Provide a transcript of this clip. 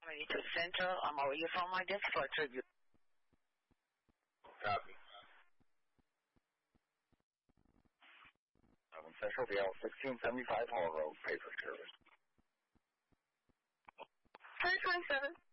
ready to Central. I'm away from my desk for tribute. Copy. Central, the L1675 Hall Road, paper service. 327.